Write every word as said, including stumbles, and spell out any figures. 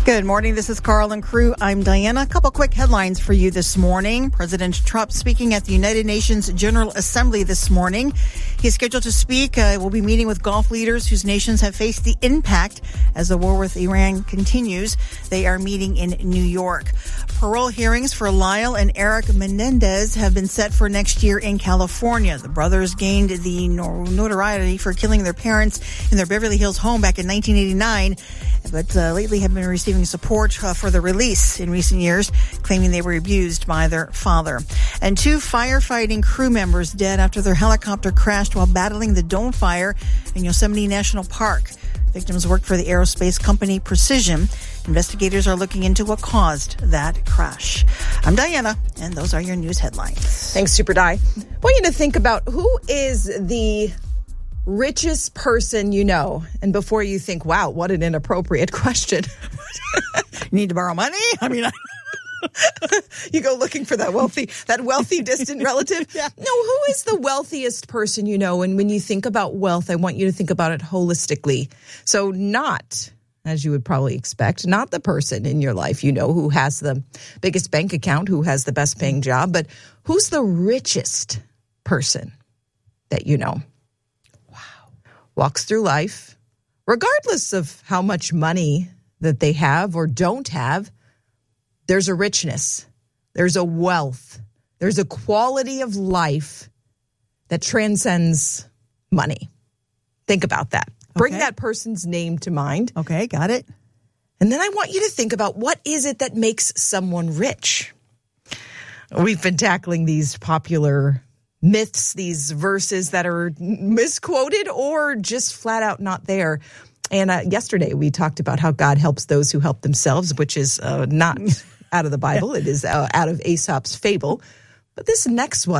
Good morning. This is Carl and crew. I'm Diana. A couple quick headlines for you this morning. President Trump speaking at the United Nations General Assembly this morning. He's scheduled to speak. Uh, we'll be meeting with Gulf leaders whose nations have faced the impact as the war with Iran continues. They are meeting in New York. Parole hearings for Lyle and Eric Menendez have been set for next year in California. The brothers gained the notoriety for killing their parents in their Beverly Hills home back in nineteen eighty-nine, but uh, lately have been receiving support uh, for the release in recent years, claiming they were abused by their father. And two firefighting crew members dead after their helicopter crashed while battling the dome fire in Yosemite National Park. Victims worked for the aerospace company Precision. Investigators are looking into what caused that crash. I'm Diana, and those are your news headlines. Thanks, Super Di. I want you to think about who is the richest person you know. And before you think, wow, what an inappropriate question. You need to borrow money? I mean, I... you go looking for that wealthy, that wealthy distant relative. Yeah. No, who is the wealthiest person you know? And when you think about wealth, I want you to think about it holistically. So not, as you would probably expect, not the person in your life you know who has the biggest bank account, who has the best paying job, but who's the richest person that you know? Wow. Walks through life, regardless of how much money that they have or don't have. There's a richness, there's a wealth, there's a quality of life that transcends money. Think about that. Bring Okay. that person's name to mind. Okay, got it. And then I want you to think about, what is it that makes someone rich? We've been tackling these popular myths, these verses that are misquoted or just flat out not there. And uh, yesterday we talked about how God helps those who help themselves, which is uh, not out of the Bible. It is uh, out of Aesop's fable. But this next one,